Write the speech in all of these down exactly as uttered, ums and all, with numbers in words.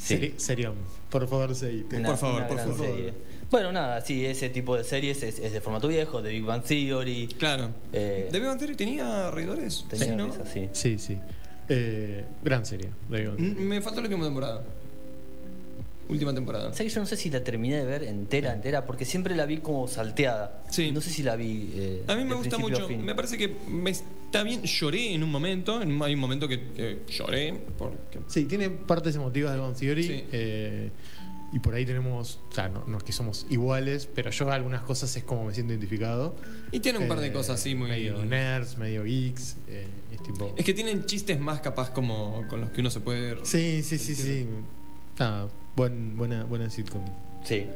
Sí. Seri- Serión. Por favor, seguite. Una- Por favor, una por gran favor. serie. Bueno, nada, sí, ese tipo de series es, es de formato viejo, de Big Bang Theory. Claro. Eh, ¿The Big Bang Theory tenía reidores? tenía Sí, ¿no? esas, sí. Sí, sí. Eh, gran serie. digo. Mm, Me faltó la última temporada. Última temporada. O sea que yo no sé si la terminé de ver entera, entera, porque siempre la vi como salteada. Sí. No sé si la vi. eh, A mí me de gusta principio a mucho. fin. Me parece que me está bien. Lloré en un momento. En un- hay un momento que, que lloré. Porque... Sí, tiene partes emotivas de Big Bang Theory. Sí. eh, y por ahí tenemos. O sea, no, no es que somos iguales, pero yo algunas cosas es como me siento identificado. Y tiene un par de Eh, cosas así muy. Medio nerds, medio geeks. eh, es tipo. Es que tienen chistes más capaz como con los que uno se puede. Sí, sí, sí, sí. Nada, buen, buena, buena sitcom. Sí.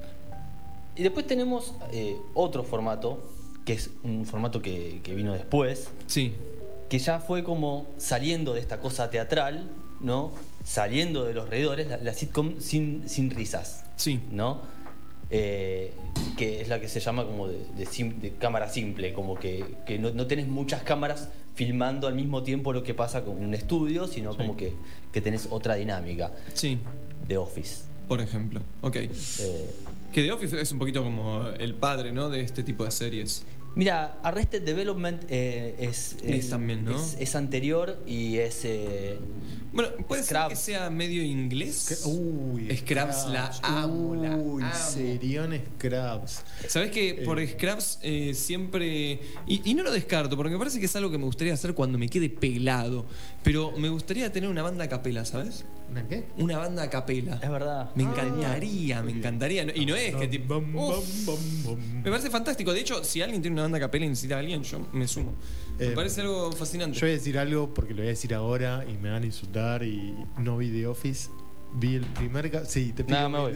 Y después tenemos eh, otro formato, que es un formato que, que vino después, Sí. que ya fue como saliendo de esta cosa teatral, ¿no? Saliendo de los reidores, la, la sitcom sin, sin risas, Sí. ¿no? Eh, que es la que se llama como de, de sim- de cámara simple, como que, que no, no tenés muchas cámaras filmando al mismo tiempo lo que pasa con un estudio, sino Sí. como que, que tenés otra dinámica Sí. de Office. Por ejemplo. Ok. Eh, Que The Office es un poquito como el padre, ¿no? De este tipo de series. Mira, Arrested Development eh, es, Es también, ¿no? es, es anterior y es... eh, Bueno, puede ser Scrubs. que sea medio inglés. Uy, Scrubs, la amo, la Uy, amo. serión Scrubs. ¿Sabes que por Eh. Scrubs eh, siempre... Y, y no lo descarto, porque me parece que es algo que me gustaría hacer cuando me quede pelado. Pero me gustaría tener una banda a capela, ¿sabes? ¿Una qué? Una banda a capela. es verdad. Me Ah. encantaría, me encantaría. Y no es que tipo... Bam, uf, bam, bam, bam. me parece fantástico. De hecho, si alguien tiene una banda a capela y necesita a alguien, yo me sumo. Me Eh, parece algo fascinante. Yo voy a decir algo porque lo voy a decir ahora y me van a insultar y no vi The Office. Vi el primer ca- sí, te pido. Nada, me voy.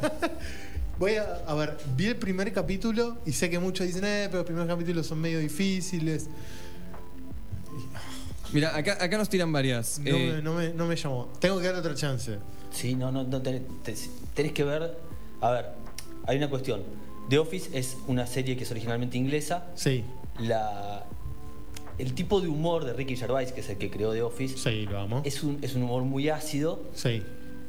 Voy a, a ver, vi el primer capítulo y sé que muchos dicen, eh, pero los primeros capítulos son medio difíciles. Mira, acá, acá nos tiran varias. No, Eh, me, no, me, no me llamó. Tengo que darle otra chance. Sí, no, no, no tenés, te- tenés que ver... A ver, hay una cuestión. The Office es una serie que es originalmente inglesa. Sí, La, el tipo de humor de Ricky Gervais, que es el que creó The Office, sí, lo amo. es un, es un humor muy ácido, Sí,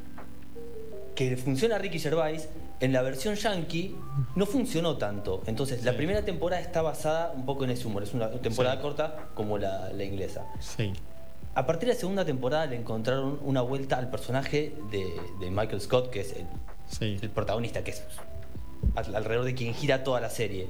que funciona a Ricky Gervais. En la versión yankee no funcionó tanto. Entonces, la Sí. primera temporada está basada un poco en ese humor. Es una temporada Sí. corta como la, la inglesa. sí. A partir de la segunda temporada le encontraron una vuelta al personaje de, de Michael Scott, que es el, Sí. el protagonista, que es al- alrededor de quien gira toda la serie.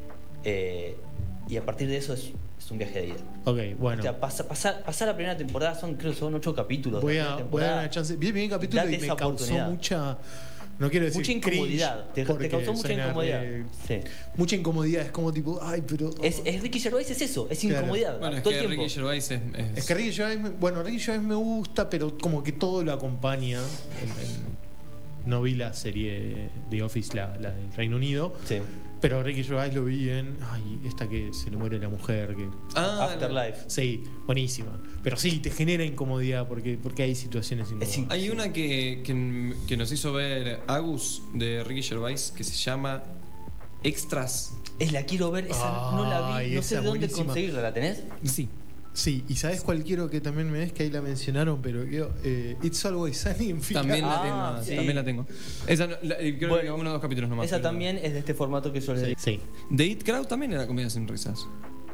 Eh, y a partir de eso es, es un viaje de ida. Ok, bueno. O sea, pasa- pasar, pasar la primera temporada son, creo que son ocho capítulos. Voy la a, primera voy a dar temporada. una chance. Vi el primer capítulo Date y me esa causó oportunidad. mucha. No quiero decir Mucha incomodidad. cringe, Te, te porque causó mucha suena incomodidad. re- Sí. Mucha incomodidad. Es como tipo, ay, pero. Es, es Ricky Gervais, es eso, es Claro. incomodidad. bueno, es todo que el tiempo. Ricky Gervais es... es- Es que Ricky Gervais, me- bueno, Ricky Gervais me gusta, pero como que todo lo acompaña. En- en- no vi la serie de Office, la, la del Reino Unido, Sí. pero Ricky Gervais lo vi en, ay, esta que se le muere la mujer, que Ah, Afterlife. sí, buenísima. Pero sí, te genera incomodidad porque, porque hay situaciones incómodas. inc- Hay una que, que, que nos hizo ver Agus de Ricky Gervais que se llama Extras. Es la quiero ver, esa no la vi, Ay, no esa sé de dónde buenísima. conseguirla, ¿la tenés? Sí. Sí, y sabes cuál quiero que también me des, que ahí la mencionaron, pero que eh, It's Always Sunny en Philadelphia. También la Ah, tengo. sí. También la tengo. Esa no- la- eh, creo Bueno, que uno o dos capítulos nomás. Esa pero- también es de este formato que yo les digo. Sí, The It Crowd también era comedia sin risas.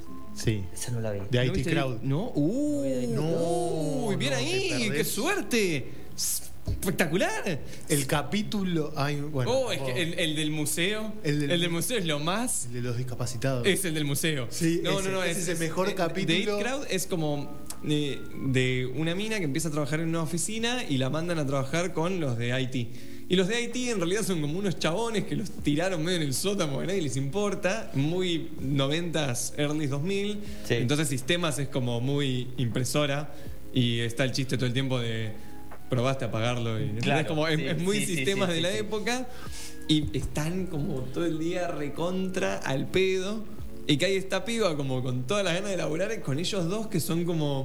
sí. Esa no la vi. De ¿No I T viste? Crowd. No. Uh, No, Uy, bien no, te ahí. perdés. ¡Qué suerte! Espectacular. El capítulo. Ay, bueno, oh, es que el, el del museo. El El del- del, museo es lo más. el de los discapacitados. Es el del museo. Sí, no, ese- no, no. ese es el mejor eh, capítulo. The It Crowd es como eh, de una mina que empieza a trabajar en una oficina y la mandan a trabajar con los de I T. Y los de I T en realidad son como unos chabones que los tiraron medio en el sótano porque a nadie les importa. Muy noventas, early dos mil. Sí. Entonces sistemas es como muy impresora y está el chiste todo el tiempo de probaste a apagarlo. Y, Claro, es, como, es- sí, es muy sí, sí, sistemas sí, de sí, la sí. época y están como todo el día recontra al pedo. Y que ahí está piba como con todas las ganas de laburar con ellos dos que son como...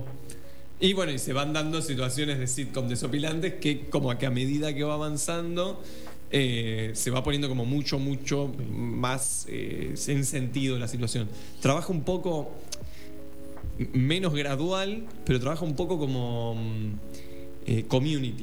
Y bueno, y se van dando situaciones de sitcom desopilantes que como a que a medida que va avanzando eh, se va poniendo como mucho, mucho más eh, en sentido la situación. Trabaja un poco menos gradual, pero trabaja un poco como mm, eh, community.